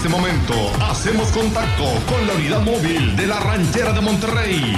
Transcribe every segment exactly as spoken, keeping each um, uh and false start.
este momento hacemos contacto con la unidad móvil de la Ranchera de Monterrey.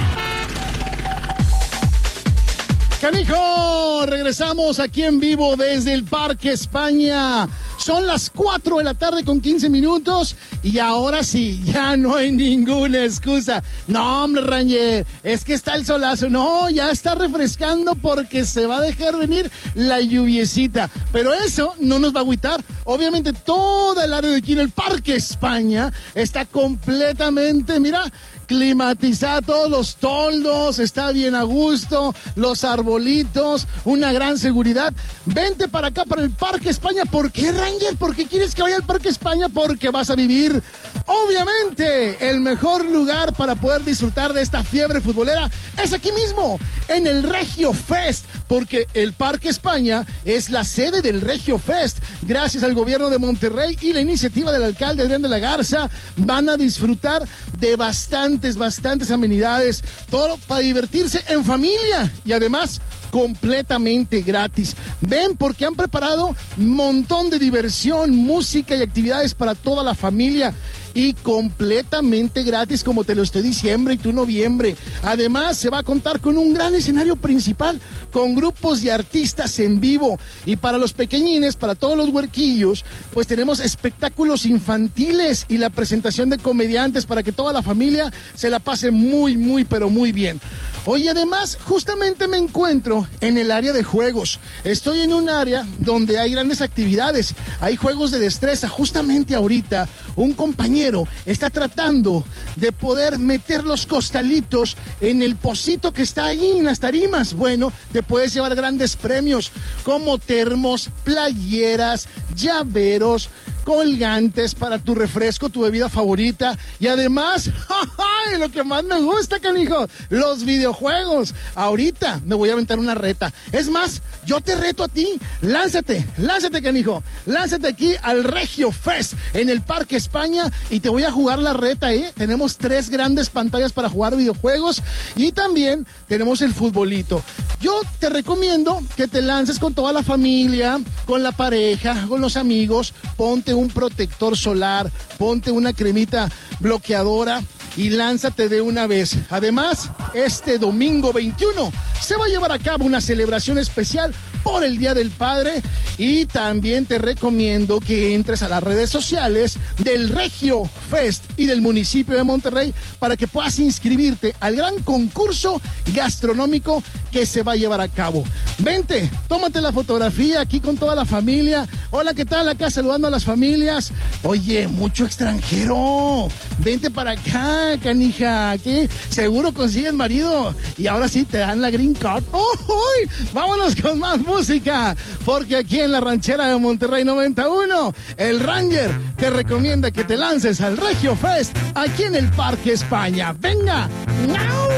Canijo, regresamos aquí en vivo desde el Parque España. Son las cuatro de la tarde con quince minutos y ahora sí, ya no hay ninguna excusa. No, hombre, Ranger, es que está el solazo. No, ya está refrescando porque se va a dejar venir la lluviecita. Pero eso no nos va a agüitar. Obviamente toda el área de aquí en el Parque España está completamente, mira, climatizada, todos los toldos, está bien a gusto, los arbolitos, una gran seguridad. Vente para acá, para el Parque España. ¿Por qué, Ranger? ¿Por qué quieres que vaya al Parque España? Porque vas a vivir, obviamente, el mejor lugar para poder disfrutar de esta fiebre futbolera es aquí mismo, en el Regio Fest, porque el Parque España es la sede del Regio Fest. Gracias al gobierno de Monterrey y la iniciativa del alcalde Adrián de la Garza, van a disfrutar de bastantes, bastantes amenidades, todo para divertirse en familia y además completamente gratis. Ven porque han preparado un montón de diversión, música y actividades para toda la familia y completamente gratis, como te lo estoy diciembre y tu noviembre. Además se va a contar con un gran escenario principal, con grupos de artistas en vivo, y para los pequeñines, para todos los huerquillos, pues tenemos espectáculos infantiles y la presentación de comediantes para que toda la familia se la pase muy, muy, pero muy bien. Hoy además justamente me encuentro en el área de juegos. Estoy en un área donde hay grandes actividades, hay juegos de destreza. Justamente ahorita un compañero está tratando de poder meter los costalitos en el pocito que está ahí en las tarimas. Bueno, te puedes llevar grandes premios como termos, playeras, llaveros, colgantes para tu refresco, tu bebida favorita, y además, ¡ay! Lo que más me gusta, canijo, los videojuegos. Ahorita me voy a aventar una reta. Es más, yo te reto a ti. Lánzate, lánzate, canijo. Lánzate aquí al Regio Fest en el Parque España y te voy a jugar la reta, ¿eh? Tenemos tres grandes pantallas para jugar videojuegos y también tenemos el futbolito. Yo te recomiendo que te lances con toda la familia, con la pareja, con los amigos. Ponte un protector solar, ponte una cremita bloqueadora y lánzate de una vez. Además, este domingo veintiuno se va a llevar a cabo una celebración especial por el Día del Padre, y también te recomiendo que entres a las redes sociales del Regio Fest y del municipio de Monterrey para que puedas inscribirte al gran concurso gastronómico que se va a llevar a cabo. Vente, tómate la fotografía aquí con toda la familia. Hola, ¿qué tal? Acá saludando a las familias. Oye, mucho extranjero. Vente para acá, canija, que seguro consigues marido y ahora sí te dan la green card. ¡Oh, uy! Vámonos con más música, porque aquí en la Ranchera de Monterrey noventa y uno, el Ranger te recomienda que te lances al Regio Fest aquí en el Parque España. ¡Venga! ¡Miau!